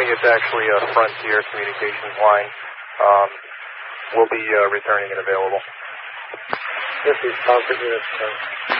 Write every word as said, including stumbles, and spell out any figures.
morning. It's actually a Frontier Communications line. Um, we'll be uh, returning and available. This is Concord Unit.